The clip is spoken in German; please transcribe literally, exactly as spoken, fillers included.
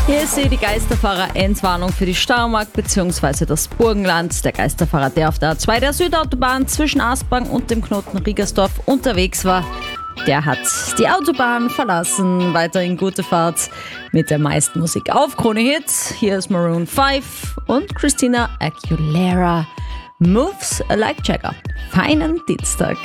Hier ist sie, die Geisterfahrer-Endwarnung für die Steiermark bzw. das Burgenland. Der Geisterfahrer, der auf der A zwei der Südautobahn zwischen Aspang und dem Knoten Riegersdorf unterwegs war, der hat die Autobahn verlassen. Weiterhin gute Fahrt mit der meisten Musik auf Krone Hits. Hier ist Maroon fünf und Christina Aguilera. Moves like Jagger. Feinen Dienstag.